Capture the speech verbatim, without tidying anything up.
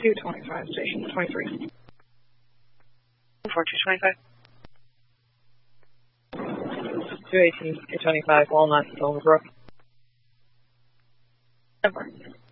two twenty-five, station twenty-three. four two twenty-five. two eighteen, eight twenty-five, Walnut, Silverbrook. Number.